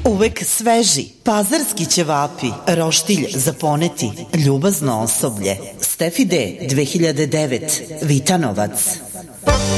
Uvek sveži, pazarski ćevapi, roštilj za poneti, ljubazno osoblje. Stefi D. 2009, Vitanovac.